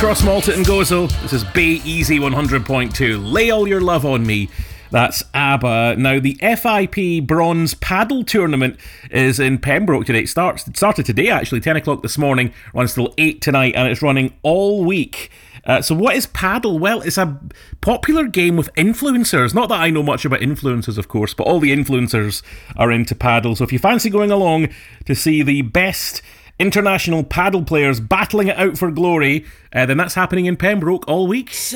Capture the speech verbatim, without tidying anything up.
Cross Malta and Gozo. This is Bay Easy one hundred point two. Lay all your love on me. That's ABBA. Now, the F I P Bronze Paddle Tournament is in Pembroke today. It starts, it started today, actually, ten o'clock this morning, runs till eight tonight, and it's running all week. Uh, so what is paddle? Well, it's a popular game with influencers. Not that I know much about influencers, of course, but all the influencers are into paddle. So if you fancy going along to see the best international paddle players battling it out for glory, uh, then that's happening in Pembroke all week.